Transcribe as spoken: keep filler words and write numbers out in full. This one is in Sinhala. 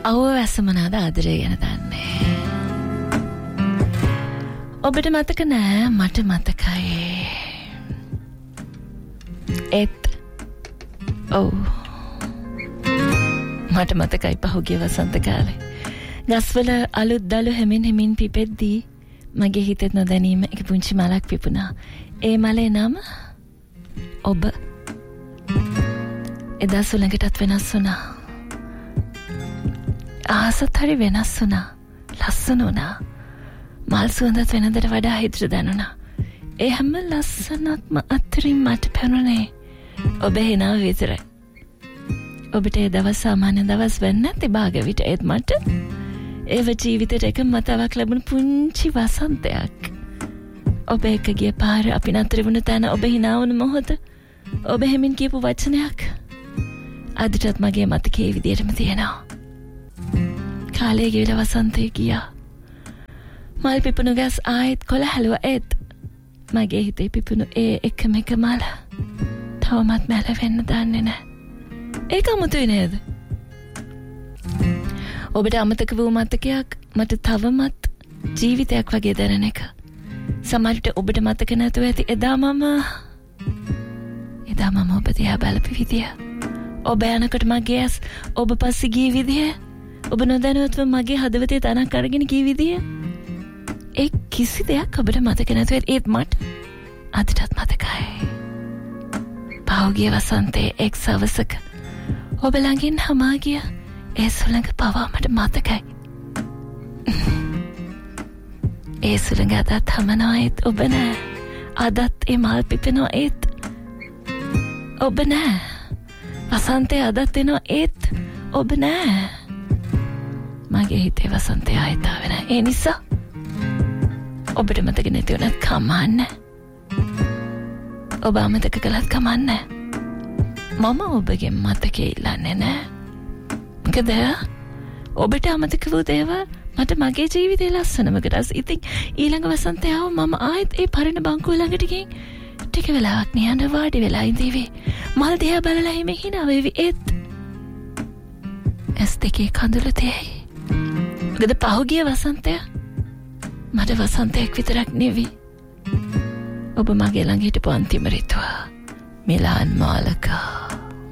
අවවැස්ස මොනවාද ආදරය ගැන දන්නේ? ඔබට මතක නෑ මට මතකයි. ඒත් ඔව් මට මතකයි පහුගිය වසන්ත කාලේ ගස්වල අලුත් දළු හැමින් හැමින් පිපෙද්දී මගේ හිතේ නොදැනීම එක පුංචි මලක් පිපුණා. ඒ මලේ නම ඔබ. එදා සුළඟටත් වෙනස් වුණා. ආසත් හරි වෙනස් වුණා. ලස්සන වුණා. මල් සුවඳත් වෙනදට වඩා හිතට දැනුණා. ඒ හැම ලස්සනක්ම අතරින් මට පැනුනේ ඔබ හිනාව විතරයි. ඔබට ඒ දවස් සාමාන්‍ය දවස් වෙන්නේ නැති භාග විට ඒත් මට ඒව ජීවිතේට එක මතාවක් ලැබුණු පුංචි වසන්තයක්. ඔබ එක්ක ගිය පාර අපි නතර වුණ තැන ඔබ hina වුණ මොහොත ඔබ හැමින් කියපු වචනයක් අදටත් මගේ මතකයේ විදියටම තියෙනවා. කාලේ ගිවිලා වසන්තේ ගියා. මල් පිපුණු ගස් ආයෙත් කොළ හැලුවා. ඒත් මගේ හිතේ පිපුණු ඒ එකම එක මල තවමත් මැල වෙන්න දන්නේ නැහැ. ඒක අමුතුයි නේද? ඔබට අමතක වූ මතකයක් මට තවමත් ජීවිතයක් වගේ දැනෙන එක. සමහරට ඔබට මතක නැතුව ඇති එදා මම එදා මම ඔබ දිහා බලපු විදිය. ඔබ යනකොට මගේ ඇස් ඔබ පස්සේ ගිය විදිය. ඔබ නොදැනුවත්ව මගේ හදවතේ තනක් අරගෙන ගිය විදිය. ඒ කිසි දෙයක් ඔබට මතක නැතුව ඒත් මට අදටත් මතකයි. පහුගිය වසන්තේ එක් සවසක ඔබ ළඟින් හමා ගිය ඒ සුළඟ පවා මට මතකයි. ඒ සුළඟ අදත් හමනවා ඒත් ඔබ නෑ. අදත් ඒ මල් පිපෙනවා ඒත් ඔබ නෑ. වසන්තේ අදත් එනවා ඒත් ඔබ නෑ. මගේ හිතේ වසන්තය ආයෙත් ආවේ නෑ. ඒ නිසා ඔබට මතක නැති වුණත් කමන්නේ. ඔබ අමතක කළත් කමන්නේ. මම ඔබගේ මතකේ ඉල්ලන්නේ නෑ. මොකද ඔබට අමතක වූ දේවල් මට මගේ ජීවිතේ ලස්සනම කොටස්. ඉතින් ඊළඟ වසන්තය ආව මම ආයෙත් ඒ පරණ බංකුව ළඟට ගිහින් ටික වෙලාවක් නිහඬ වාඩි වෙලා ඉඳීවි. මල් දිහා බලලා හිමේ hina වෙවි. ඒත් ඇස් දෙකේ කඳුළු තෙයි. මොකද පහුගිය වසන්තය මට වසන්තයක් විතරක් නෙවෙයි. ඔබ මගේ ළඟ හිටපු අන්තිම රිතුව මිලාන් මාලකා.